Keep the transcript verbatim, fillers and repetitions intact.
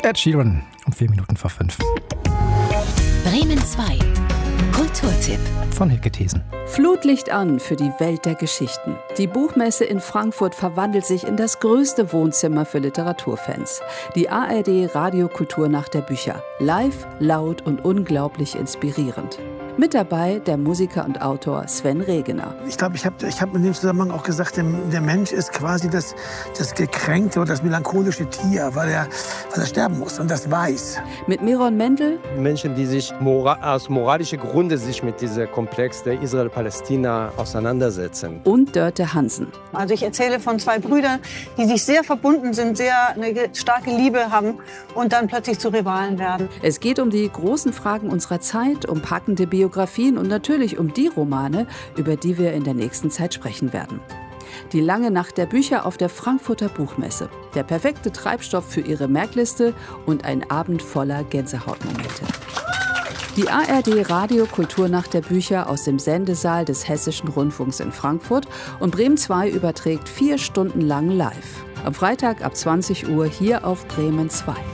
Ed Sheeran um vier Minuten vor fünf. Bremen zwei. Kulturtipp Von Hilke Thesen. Flutlicht an für die Welt der Geschichten. Die Buchmesse in Frankfurt verwandelt sich in das größte Wohnzimmer für Literaturfans. Die A R D Radiokulturnacht der Bücher. Live, laut und unglaublich inspirierend. Mit dabei der Musiker und Autor Sven Regener. Ich glaube, ich habe ich hab in dem Zusammenhang auch gesagt, der, der Mensch ist quasi das, das gekränkte oder das melancholische Tier, weil er, weil er sterben muss und das weiß. Mit Miron Mendel. Menschen, die sich mora- aus moralischen Gründen sich mit diesem Komplex der Israel-Palästina auseinandersetzen. Und Dörte Hansen. Also ich erzähle von zwei Brüdern, die sich sehr verbunden sind, sehr eine starke Liebe haben und dann plötzlich zu Rivalen werden. Es geht um die großen Fragen unserer Zeit, um packende Biografien und natürlich um die Romane, über die wir in der nächsten Zeit sprechen werden. Die lange Nacht der Bücher auf der Frankfurter Buchmesse. Der perfekte Treibstoff für Ihre Merkliste und ein Abend voller Gänsehautmomente. Die A R D Radiokulturnacht der Bücher aus dem Sendesaal des Hessischen Rundfunks in Frankfurt und Bremen zwei überträgt vier Stunden lang live. Am Freitag ab zwanzig Uhr hier auf Bremen zwei.